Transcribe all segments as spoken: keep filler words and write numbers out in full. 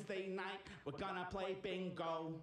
Wednesday night, we're gonna play bingo.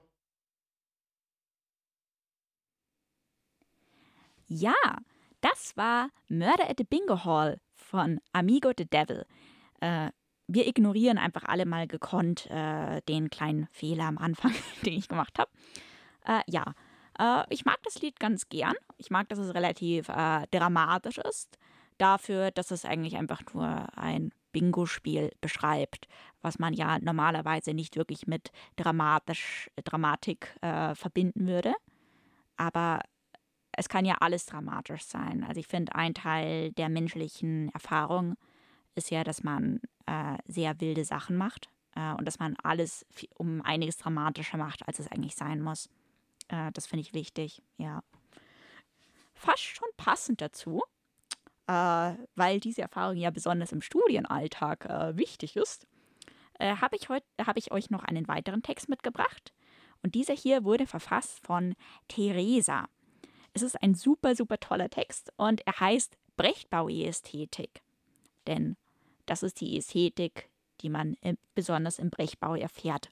Ja, das war Murder at the Bingo Hall von Amigo the Devil. Äh, wir ignorieren einfach alle mal gekonnt äh, den kleinen Fehler am Anfang, den ich gemacht habe. Äh, ja, äh, ich mag das Lied ganz gern. Ich mag, dass es relativ äh, dramatisch ist. Dafür, dass es eigentlich einfach nur ein Bingo-Spiel beschreibt, was man ja normalerweise nicht wirklich mit dramatisch, Dramatik äh, verbinden würde. Aber es kann ja alles dramatisch sein. Also ich finde, ein Teil der menschlichen Erfahrung ist ja, dass man äh, sehr wilde Sachen macht äh, und dass man alles f- um einiges dramatischer macht, als es eigentlich sein muss. Äh, das finde ich wichtig, ja. Fast schon passend dazu, äh, weil diese Erfahrung ja besonders im Studienalltag äh, wichtig ist, äh, habe ich, heut- hab ich euch noch einen weiteren Text mitgebracht. Und dieser hier wurde verfasst von Theresa. Es ist ein super, super toller Text und er heißt Brechtbau-Ästhetik. Denn das ist die Ästhetik, die man im, besonders im Brechtbau erfährt.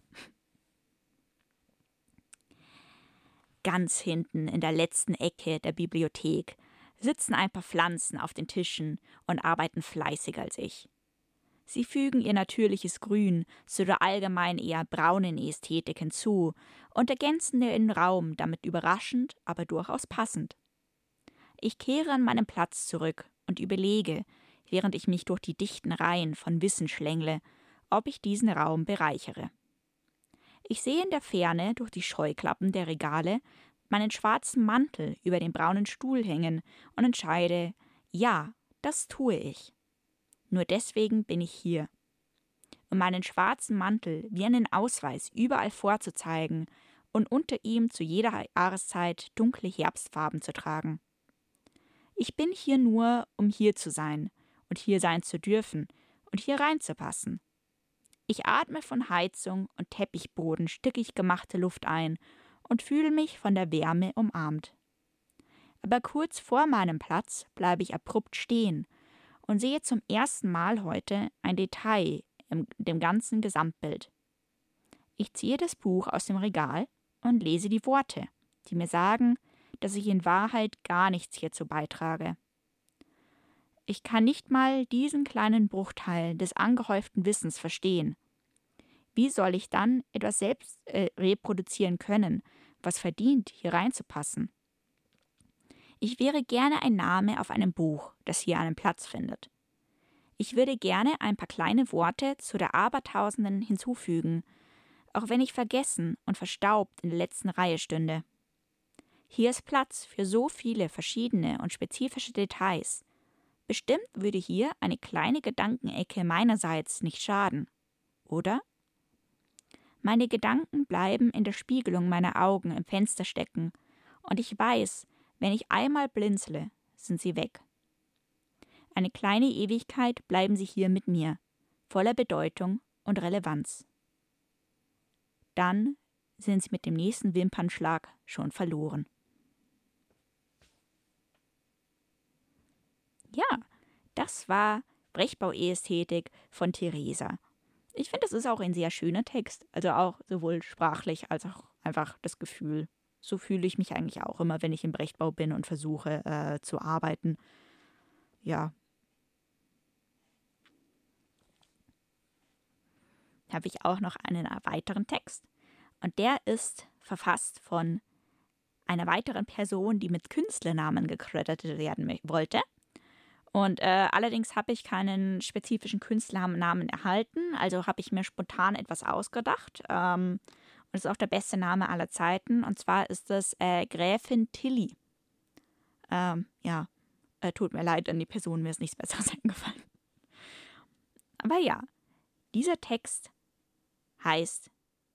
Ganz hinten in der letzten Ecke der Bibliothek sitzen ein paar Pflanzen auf den Tischen und arbeiten fleißiger als ich. Sie fügen ihr natürliches Grün zu der allgemein eher braunen Ästhetik hinzu und ergänzen den Raum damit überraschend, aber durchaus passend. Ich kehre an meinen Platz zurück und überlege, während ich mich durch die dichten Reihen von Wissen schlängle, ob ich diesen Raum bereichere. Ich sehe in der Ferne durch die Scheuklappen der Regale meinen schwarzen Mantel über den braunen Stuhl hängen und entscheide, ja, das tue ich. Nur deswegen bin ich hier. Um meinen schwarzen Mantel wie einen Ausweis überall vorzuzeigen und unter ihm zu jeder Jahreszeit dunkle Herbstfarben zu tragen. Ich bin hier nur, um hier zu sein und hier sein zu dürfen und hier reinzupassen. Ich atme von Heizung und Teppichboden stickig gemachte Luft ein und fühle mich von der Wärme umarmt. Aber kurz vor meinem Platz bleibe ich abrupt stehen und sehe zum ersten Mal heute ein Detail in dem ganzen Gesamtbild. Ich ziehe das Buch aus dem Regal und lese die Worte, die mir sagen, dass ich in Wahrheit gar nichts hierzu beitrage. Ich kann nicht mal diesen kleinen Bruchteil des angehäuften Wissens verstehen. Wie soll ich dann etwas selbst äh, reproduzieren können, was verdient, hier reinzupassen? Ich wäre gerne ein Name auf einem Buch, das hier einen Platz findet. Ich würde gerne ein paar kleine Worte zu der Abertausenden hinzufügen, auch wenn ich vergessen und verstaubt in der letzten Reihe stünde. Hier ist Platz für so viele verschiedene und spezifische Details. Bestimmt würde hier eine kleine Gedankenecke meinerseits nicht schaden, oder? Meine Gedanken bleiben in der Spiegelung meiner Augen im Fenster stecken, und ich weiß, wenn ich einmal blinzle, sind sie weg. Eine kleine Ewigkeit bleiben sie hier mit mir, voller Bedeutung und Relevanz. Dann sind sie mit dem nächsten Wimpernschlag schon verloren. Ja, das war Brechtbau-Ästhetik von Theresa. Ich finde, das ist auch ein sehr schöner Text, also auch sowohl sprachlich als auch einfach das Gefühl. So fühle ich mich eigentlich auch immer, wenn ich im Brechtbau bin und versuche äh, zu arbeiten. Ja. Habe ich auch noch einen weiteren Text. Und der ist verfasst von einer weiteren Person, die mit Künstlernamen gecredited werden wollte. Und äh, allerdings habe ich keinen spezifischen Künstlernamen erhalten, also habe ich mir spontan etwas ausgedacht. Ähm, und das ist auch der beste Name aller Zeiten. Und zwar ist das äh, Gräfin Tilly. Ähm, ja, äh, tut mir leid an die Person, mir ist nichts Besseres eingefallen. Aber ja, dieser Text heißt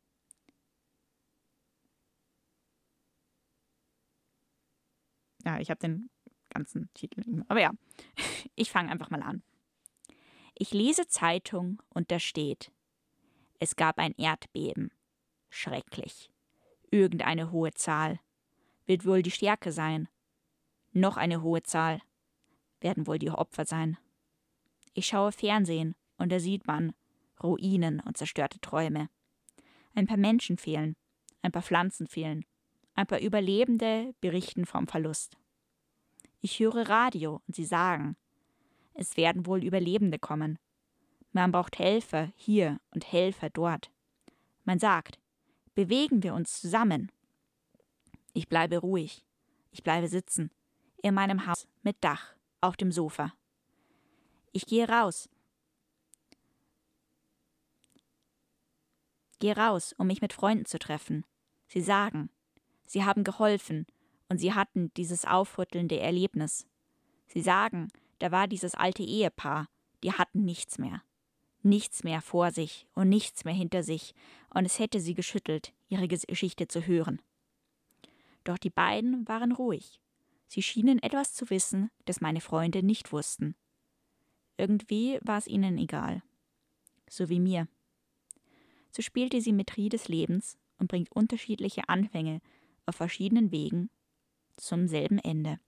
Ja, ich habe den ganzen Titel nicht mehr. Aber ja, ich fange einfach mal an. Ich lese Zeitung und da steht: Es gab ein Erdbeben. Schrecklich. Irgendeine hohe Zahl. Wird wohl die Stärke sein. Noch eine hohe Zahl. Werden wohl die Opfer sein. Ich schaue Fernsehen und da sieht man Ruinen und zerstörte Träume. Ein paar Menschen fehlen, ein paar Pflanzen fehlen, ein paar Überlebende berichten vom Verlust. Ich höre Radio und sie sagen, es werden wohl Überlebende kommen. Man braucht Helfer hier und Helfer dort. Man sagt, bewegen wir uns zusammen. Ich bleibe ruhig. Ich bleibe sitzen. In meinem Haus mit Dach auf dem Sofa. Ich gehe raus. Gehe raus, um mich mit Freunden zu treffen. Sie sagen, sie haben geholfen und sie hatten dieses aufrüttelnde Erlebnis. Sie sagen, da war dieses alte Ehepaar, die hatten nichts mehr. Nichts mehr vor sich und nichts mehr hinter sich, und es hätte sie geschüttelt, ihre Geschichte zu hören. Doch die beiden waren ruhig. Sie schienen etwas zu wissen, das meine Freunde nicht wussten. Irgendwie war es ihnen egal. So wie mir. So spielt die Symmetrie des Lebens und bringt unterschiedliche Anfänge auf verschiedenen Wegen zum selben Ende.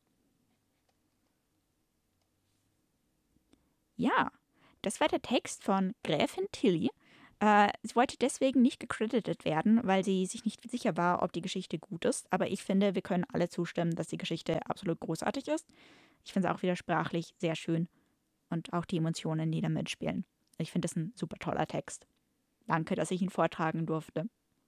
Ja, das war der Text von Gräfin Tilly. Äh, sie wollte deswegen nicht gecredited werden, weil sie sich nicht sicher war, ob die Geschichte gut ist. Aber ich finde, wir können alle zustimmen, dass die Geschichte absolut großartig ist. Ich finde es auch wieder sprachlich sehr schön. Und auch die Emotionen, die da mitspielen. Ich finde das ein super toller Text. Danke, dass ich ihn vortragen durfte.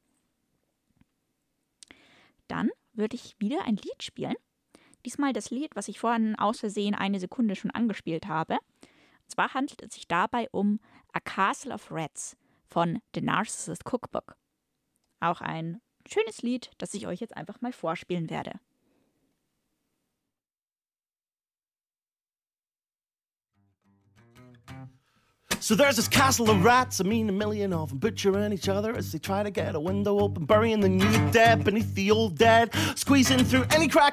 Dann würde ich wieder ein Lied spielen. Diesmal das Lied, was ich vorhin aus Versehen eine Sekunde schon angespielt habe. Und zwar handelt es sich dabei um A Castle of Rats von The Narcissist Cookbook. Auch ein schönes Lied, das ich euch jetzt einfach mal vorspielen werde. So there's this castle of rats, I mean a million of them, butchering each other as they try to get a window open, burying the new dead beneath the old dead, squeezing through any crack